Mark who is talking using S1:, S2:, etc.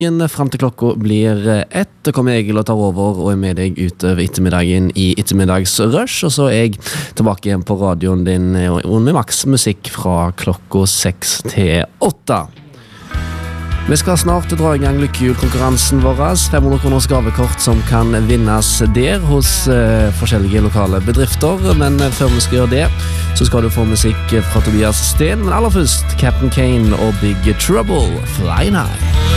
S1: Frem til klokka blir 1, da kommer Egil og tar over og med deg utover ettermiddagen i ettermiddagsrush, og så jeg tilbake igjen på radioen din med maks musikk fra klokka 6 til 8. Vi skal snart dra i gang lykkehjulkonkurransen vår, 500 kroners gavekort som kan vinnes der hos forskjellige lokale bedrifter, men før vi skal gjøre det, så skal du få musikk fra Tobias Sten, men aller først Captain Kane og Big Trouble, Flying High.